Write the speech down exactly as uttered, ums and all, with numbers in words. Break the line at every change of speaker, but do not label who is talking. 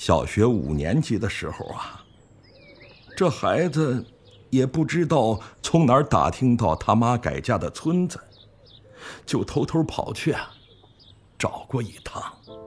小学五年级的时候啊，这孩子也不知道从哪儿打听到他妈改嫁的村子，就偷偷跑去啊，找过一趟。